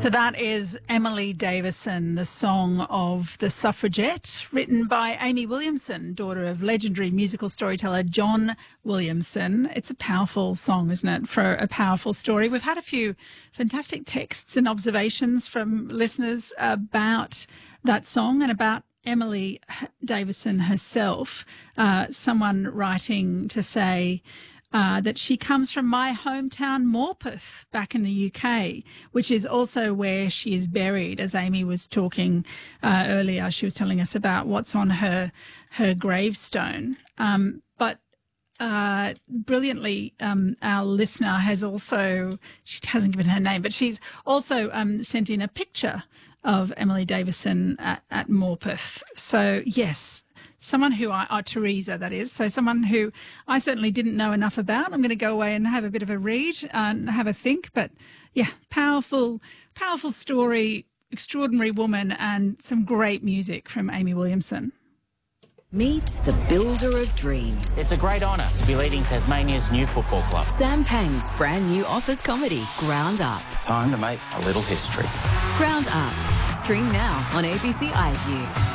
So that is Emily Davison, the song of the suffragette, written by Amy Williamson, daughter of legendary musical storyteller John Williamson. It's a powerful song, isn't it, for a powerful story. We've had a few fantastic texts and observations from listeners about that song and about Emily Davison herself. Someone writing to say that she comes from my hometown Morpeth back in the UK, which is also where she is buried. As Amy was talking earlier, she was telling us about what's on her gravestone. But brilliantly, our listener has also, she hasn't given her name, but she's also sent in a picture of Emily Davison at Morpeth. So, yes. Someone who Teresa, that is. So someone who I certainly didn't know enough about. I'm going to go away and have a bit of a read and have a think. But yeah, powerful story, extraordinary woman, and some great music from Amy Williamson. Meet the builder of dreams. It's a great honour to be leading Tasmania's new football club. Sam Pang's brand new office comedy, Ground Up. Time to make a little history. Ground Up. Stream now on ABC iView.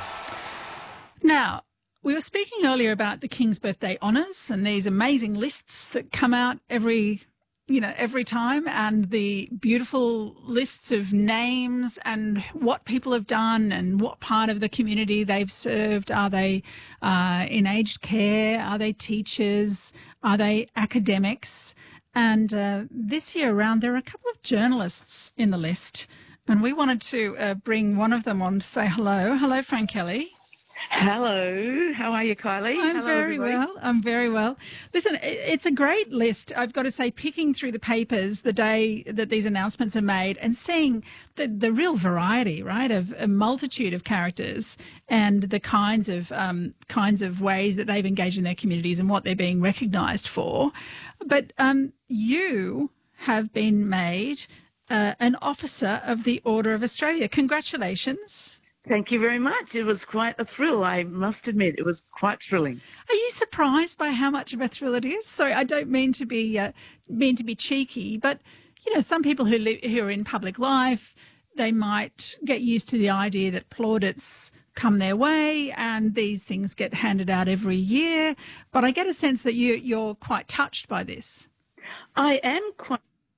Now, we were speaking earlier about the King's Birthday Honours and these amazing lists that come out every time, and the beautiful lists of names and what people have done and what part of the community they've served. Are they in aged care? Are they teachers? Are they academics? And this year around, there are a couple of journalists in the list, and we wanted to bring one of them on to say hello. Hello, Fran Kelly. Hello, how are you, Kylie? I'm Hello, very everybody. well. I'm very well. Listen, it's a great list. I've got to say, picking through the papers the day that these announcements are made and seeing the real variety, right, of a multitude of characters and the kinds of ways that they've engaged in their communities and what they're being recognised for. But you have been made an officer of the Order of Australia. Congratulations. Thank you very much. It was quite a thrill, I must admit. It was quite thrilling. Are you surprised by how much of a thrill it is? Sorry, I don't mean to be cheeky, but some people who are in public life, they might get used to the idea that plaudits come their way and these things get handed out every year. But I get a sense that you're quite touched by this. I am quite.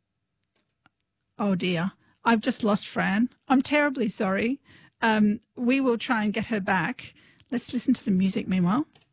Oh dear, I've just lost Fran. I'm terribly sorry. We will try and get her back. Let's listen to some music meanwhile.